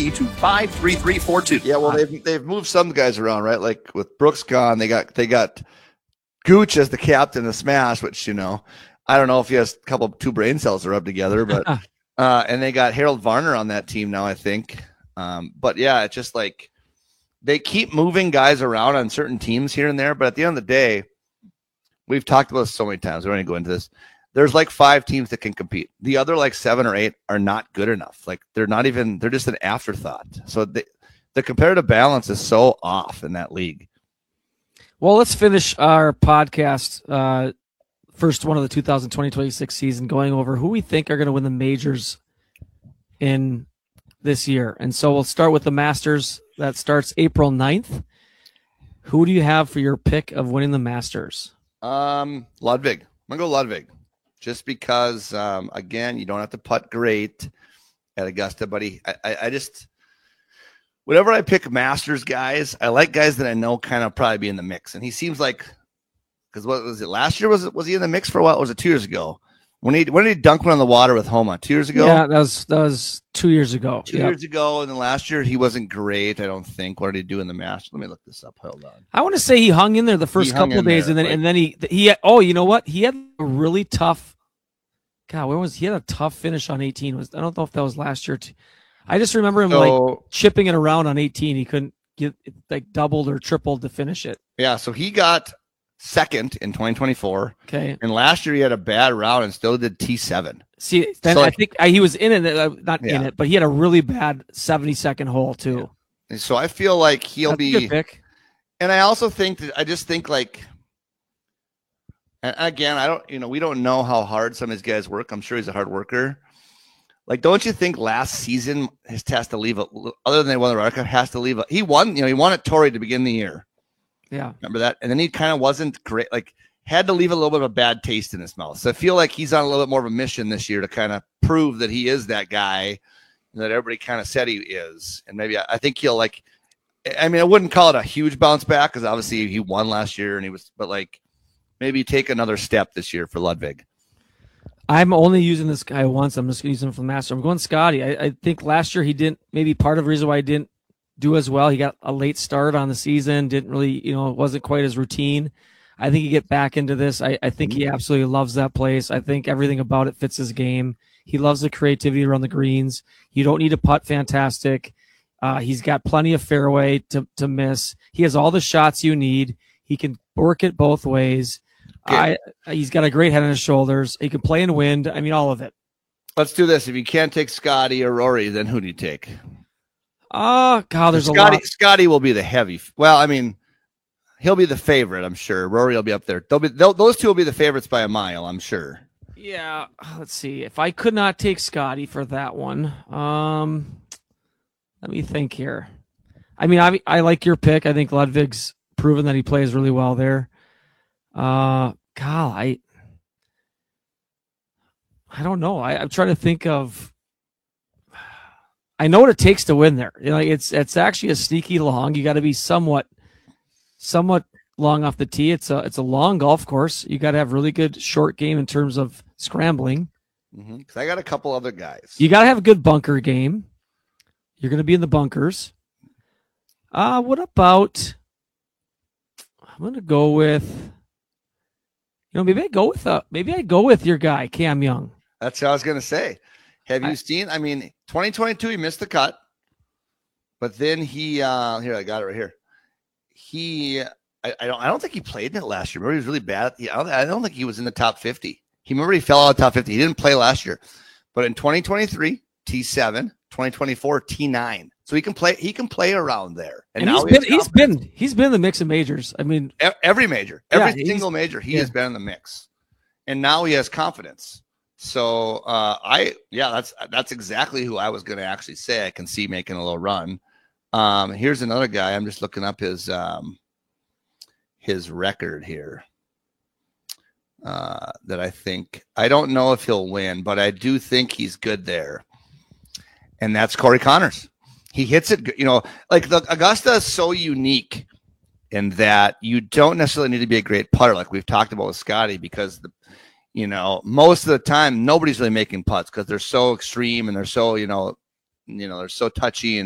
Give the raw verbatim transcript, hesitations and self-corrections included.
me to five three three four two. Yeah, well, they've they've moved some guys around, right? Like with Brooks gone, they got they got Gooch as the captain of Smash, which, you know, I don't know if he has a couple two brain cells to rub together, but uh, and they got Harold Varner on that team now, I think. Um, but yeah, it's just like they keep moving guys around on certain teams here and there. But at the end of the day, we've talked about this so many times. We don't need to go into this. There's like five teams that can compete. The other like seven or eight are not good enough. Like they're not even, they're just an afterthought. So the, the comparative balance is so off in that league. Well, let's finish our podcast, uh, first one of the two thousand twenty twenty-six season, going over who we think are going to win the majors in this year. And so we'll start with the Masters. That starts April ninth. Who do you have for your pick of winning the Masters? Um, Ludwig. I'm going to go Ludwig. Just because, um, again, you don't have to putt great at Augusta, but he, I, I, I just, whenever I pick Masters guys, I like guys that I know kind of probably be in the mix. And he seems like, because what was it last year? Was it, was he in the mix for a while? Or was it two years ago? When he, when did he dunk one on the water with Homa? Two years ago? Yeah, that was, that was two years ago. Two yep. years ago. And then last year, he wasn't great, I don't think. What did he do in the Masters? Let me look this up. Hold on. I want to say he hung in there the first couple of days. There, and then, like, and then he, he, had, oh, you know what? He had a really tough, God, when was he had a tough finish on eighteen? Was I don't know if that was last year. Too. I just remember him so, like chipping it around on eighteen. He couldn't get like doubled or tripled to finish it. Yeah, so he got second in twenty twenty-four. Okay, and last year he had a bad round and still did T seven. See, then so, I think I, he was in it, uh, not yeah. in it, but he had a really bad seventy-second hole too. Yeah. So I feel like he'll That's be. A good pick. And I also think that I just think like. And again, I don't, you know, we don't know how hard some of these guys work. I'm sure he's a hard worker. Like, don't you think last season his has to leave a, other than they won the Ryder Cup, has to leave a, he won, you know, he won at Torrey to begin the year. Yeah. Remember that? And then he kind of wasn't great, like had to leave a little bit of a bad taste in his mouth. So I feel like he's on a little bit more of a mission this year to kind of prove that he is that guy that everybody kind of said he is. And maybe I, I think he'll like, I mean, I wouldn't call it a huge bounce back because obviously he won last year and he was, but like, maybe take another step this year for Ludwig. I'm only using this guy once. I'm just going to use him for the Master. I'm going Scotty. I, I think last year he didn't, maybe part of the reason why he didn't do as well. He got a late start on the season, didn't really, you know, it wasn't quite as routine. I think he get back into this. I, I think he absolutely loves that place. I think everything about it fits his game. He loves the creativity around the greens. You don't need to putt fantastic. Uh, he's got plenty of fairway to, to miss. He has all the shots you need. He can work it both ways. I, he's got a great head on his shoulders. He can play in wind. I mean, all of it. Let's do this. If you can't take Scotty or Rory, then who do you take? Oh, God, there's Scotty, a lot. Scotty will be the heavy. Well, I mean, he'll be the favorite, I'm sure. Rory will be up there. They'll be they'll, those two will be the favorites by a mile, I'm sure. Yeah. Let's see. If I could not take Scotty for that one, um, let me think here. I mean, I I like your pick. I think Ludwig's proven that he plays really well there. Uh, God, I, I don't know. I, I'm trying to think of. I know what it takes to win there. You know, it's it's actually a sneaky long. You got to be somewhat, somewhat long off the tee. It's a it's a long golf course. You got to have really good short game in terms of scrambling. Mm-hmm. Because I got a couple other guys. You got to have a good bunker game. You're going to be in the bunkers. Uh, what about? I'm going to go with. You know, maybe I go with uh, maybe I go with your guy, Cam Young. That's what I was going to say. Have you I, seen? I mean, twenty twenty-two, he missed the cut, but then he uh, here I got it right here. He, I, I don't, I don't think he played in it last year. Remember, he was really bad. He, I, don't, I don't think he was in the top fifty. He remember he fell out of the top fifty. He didn't play last year, but in twenty twenty-three, T seven, twenty twenty-four, T nine. So he can play. He can play around there. And, and now he's been. He's been. He's been in the mix of majors. I mean, every major, every yeah, single major, he yeah. has been in the mix, and now he has confidence. So uh, I, yeah, that's that's exactly who I was going to actually say. I can see making a little run. Um, here's another guy. I'm just looking up his um, his record here. Uh, that I think I don't know if he'll win, but I do think he's good there, and that's Corey Connors. He hits it, you know, like the Augusta is so unique in that you don't necessarily need to be a great putter, like we've talked about with Scotty, because the, you know, most of the time nobody's really making putts because they're so extreme and they're so, you know, you know, they're so touchy and